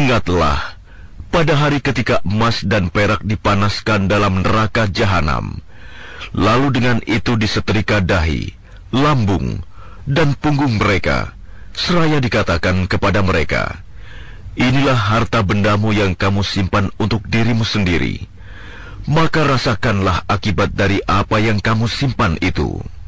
Ingatlah, pada hari ketika emas dan perak dipanaskan dalam neraka jahanam, lalu dengan itu disetrika dahi, lambung, dan punggung mereka, seraya dikatakan kepada mereka, inilah harta bendamu yang kamu simpan untuk dirimu sendiri. Maka rasakanlah akibat dari apa yang kamu simpan itu.